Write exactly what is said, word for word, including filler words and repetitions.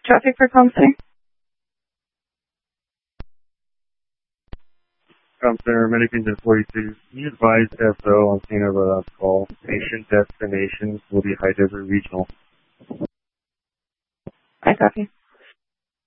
Traffic for Comcenter. Comcenter, Medic Engine forty-two. Can you advise S O on scene of our last call? Patient destination will be High Desert Regional. I copy.